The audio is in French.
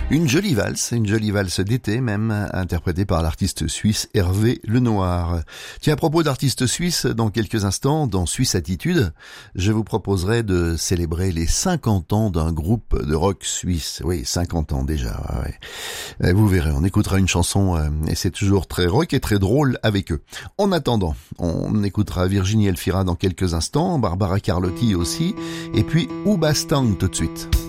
Une jolie valse d'été même, interprétée par l'artiste suisse Hervé Lenoir. Tiens, à propos d'artistes suisses, dans quelques instants, dans Suisse Attitude, je vous proposerai de célébrer les 50 ans d'un groupe de rock suisse. Oui, 50 ans déjà, ouais. Vous verrez, on écoutera une chanson et c'est toujours très rock et très drôle avec eux. En attendant, on écoutera Virginie Elfira dans quelques instants, Barbara Carlotti aussi, et puis Oubastang tout de suite.